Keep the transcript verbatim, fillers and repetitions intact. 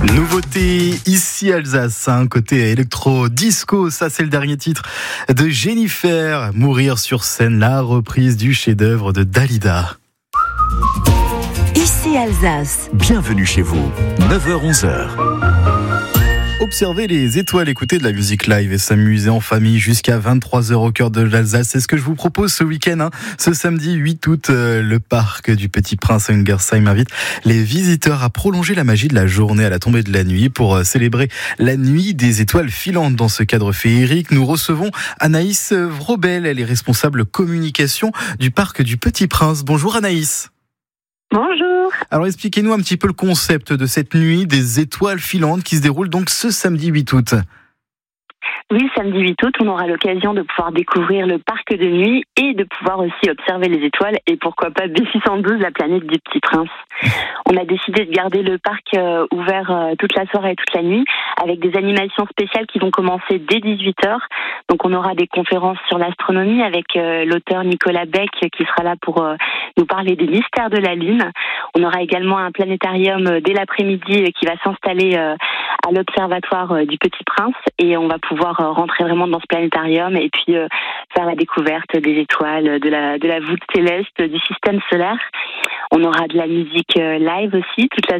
Nouveauté ici Alsace, un côté électro-disco, ça c'est le dernier titre de Jennifer, Mourir sur scène, la reprise du chef-d'œuvre de Dalida. Ici Alsace. Bienvenue chez vous, neuf heures onze heures. Observer les étoiles, écouter de la musique live et s'amuser en famille jusqu'à vingt-trois heures au cœur de l'Alsace. C'est ce que je vous propose ce week-end. Hein. Ce samedi huit août, euh, le parc du Petit Prince à Ungersheim invite les visiteurs à prolonger la magie de la journée à la tombée de la nuit pour euh, célébrer la nuit des étoiles filantes. Dans ce cadre féerique, nous recevons Anaïs Vrobel. Elle est responsable communication du parc du Petit Prince. Bonjour Anaïs. Bonjour. Alors expliquez-nous un petit peu le concept de cette nuit des étoiles filantes qui se déroule donc ce samedi huit août. Oui, samedi huit août, on aura l'occasion de pouvoir découvrir le parc de nuit et de pouvoir aussi observer les étoiles et pourquoi pas B six cent douze, la planète du Petit Prince. On a décidé de garder le parc euh, ouvert euh, toute la soirée et toute la nuit avec des animations spéciales qui vont commencer dès dix-huit heures. Donc on aura des conférences sur l'astronomie avec euh, l'auteur Nicolas Beck qui sera là pour euh, nous parler des mystères de la Lune. On aura également un planétarium euh, dès l'après-midi euh, qui va s'installer euh, à l'observatoire euh, du Petit Prince et on va pouvoir euh, rentrer vraiment dans ce planétarium et puis euh, faire la découverte des étoiles, de la, de la voûte céleste, du système solaire. On aura de la musique live aussi toute la